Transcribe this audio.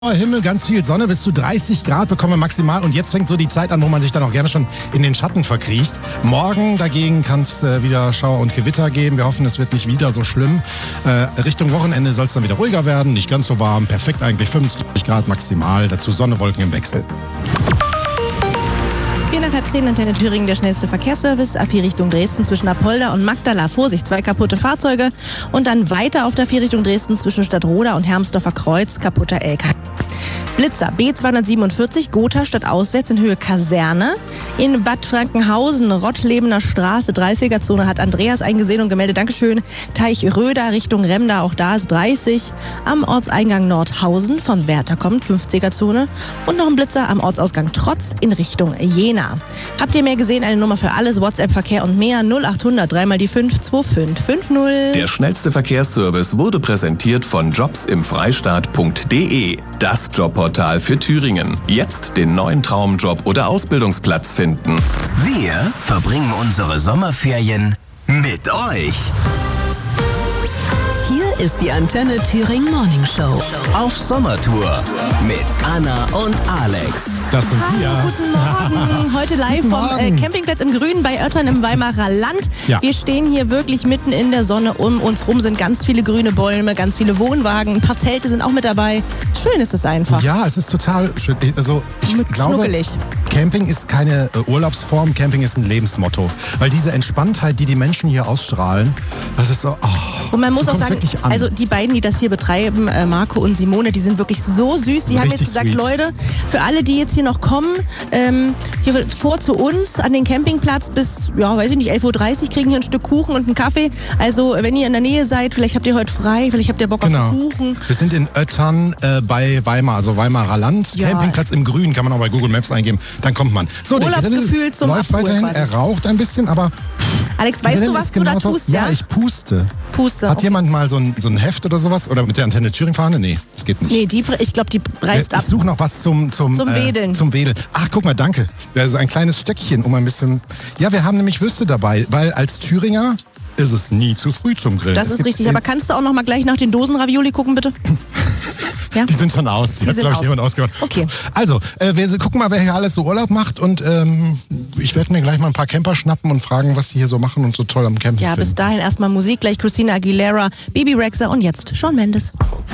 Himmel, ganz viel Sonne, bis zu 30 Grad bekommen wir maximal. Und jetzt fängt so die Zeit an, wo man sich dann auch gerne schon in den Schatten verkriecht. Morgen dagegen kann es wieder Schauer und Gewitter geben. Wir hoffen, es wird nicht wieder so schlimm. Richtung Wochenende soll es dann wieder ruhiger werden, nicht ganz so warm. Perfekt eigentlich, 25 Grad maximal. Dazu Sonne, Wolken im Wechsel. 10:04 Antenne Thüringen, der schnellste Verkehrsservice. A4 Richtung Dresden zwischen Apolda und Magdala. Vorsicht, 2 kaputte Fahrzeuge. Und dann weiter auf der A4 Richtung Dresden zwischen Stadtroda und Hermsdorfer Kreuz, kaputter LKW. Blitzer, B247, Gotha stadtauswärts in Höhe Kaserne. In Bad Frankenhausen, Rottlebener Straße, 30er-Zone, hat Andreas eingesehen und gemeldet. Dankeschön. Teich Röder Richtung Remda, auch da ist 30. Am Ortseingang Nordhausen von Bertha kommt, 50er-Zone. Und noch ein Blitzer am Ortsausgang Trotz in Richtung Jena. Habt ihr mehr gesehen? Eine Nummer für alles, WhatsApp-Verkehr und mehr, 0800 3 mal die 5 2550. Der schnellste Verkehrsservice wurde präsentiert von jobsimfreistaat.de. Das Jobportal für Thüringen. Jetzt den neuen Traumjob oder Ausbildungsplatz finden. Wir verbringen unsere Sommerferien mit euch. Hier ist die Antenne Thüringen Morning Show. Auf Sommertour mit Anna und Alex. Das sind wir. Guten Morgen. Heute live vom Campingplatz im Grünen bei Oettern im Weimarer Land. Ja. Wir stehen hier wirklich mitten in der Sonne. Um uns rum sind ganz viele grüne Bäume, ganz viele Wohnwagen. Ein paar Zelte sind auch mit dabei. Schön ist es einfach. Ja, es ist total schön. Also ich glaube, Schnuckelig. Camping ist keine Urlaubsform, Camping ist ein Lebensmotto. Weil diese Entspanntheit, die Menschen hier ausstrahlen, das ist so, Und man muss auch sagen, an. also die beiden, die das hier betreiben, Marco und Simone, die sind wirklich so süß. Die haben jetzt Richtig gesagt, sweet. Leute, für alle, die jetzt hier noch kommen, hier vor zu uns an den Campingplatz bis, ja, weiß ich nicht, 11:30 Uhr kriegen hier ein Stück Kuchen und einen Kaffee. Also wenn ihr in der Nähe seid, vielleicht habt ihr heute frei, vielleicht habt ihr Bock auf Kuchen. Wir sind in Oettern bei Weimar, also Weimarer Land. Ja. Campingplatz im Grün, kann man auch bei Google Maps eingeben. Dann kommt man. So, der Urlaubsgefühl Grill zum läuft Abholen weiterhin. quasi. Er raucht ein bisschen, aber Alex, weißt du, was du da tust, ja? Ja, ich puste. Puste. Hat jemand mal so ein Heft oder sowas? Oder mit der Antenne Thüringen-Fahne? Nee, das geht nicht. Nee, ich glaube, die reißt ab. Ich suche noch was zum Wedeln. Zum Wedeln. Ach, guck mal, danke. Also ein kleines Stöckchen, um ein bisschen... Ja, wir haben nämlich Würste dabei, weil als Thüringer ist es nie zu früh zum Grillen. Das ist richtig, aber kannst du auch noch mal gleich nach den Dosen-Ravioli gucken, bitte? Ja? Die sind schon aus. Die hat, sind glaube ich, aus. jemand ausgemacht. Okay. Also, wir gucken mal, wer hier alles so Urlaub macht. Und ich werde mir gleich mal ein paar Camper schnappen und fragen, was die hier so machen und so toll am Campen Ja, finden. bis dahin erstmal Musik. Gleich Christina Aguilera, Baby Rexha und jetzt Shawn Mendes.